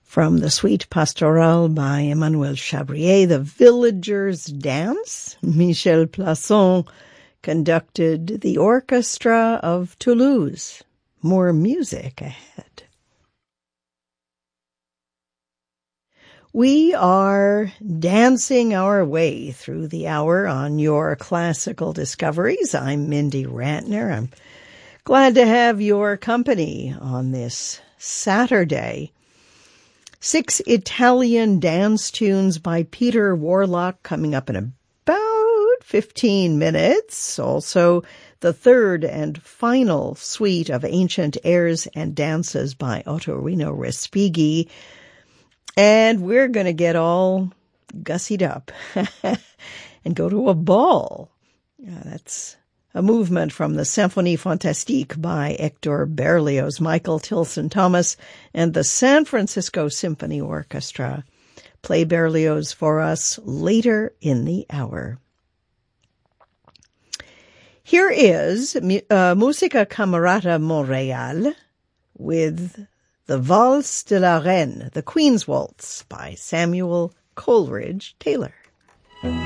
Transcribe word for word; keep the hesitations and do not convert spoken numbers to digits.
From the Suite Pastorale by Emmanuel Chabrier, The Villagers' Dance, Michel Plasson conducted the Orchestra of Toulouse. More music ahead. We are dancing our way through the hour on Your Classical Discoveries. I'm Mindy Rantner. I'm glad to have your company on this Saturday. Six Italian dance tunes by Peter Warlock coming up in about fifteen minutes. Also, the third and final suite of ancient airs and dances by Ottorino Respighi. And we're going to get all gussied up and go to a ball. Uh, that's a movement from the Symphonie Fantastique by Hector Berlioz, Michael Tilson Thomas, and the San Francisco Symphony Orchestra play Berlioz for us later in the hour. Here is uh, Musica Camerata Montréal with the Valse de la Reine, the Queen's Waltz by Samuel Coleridge Taylor.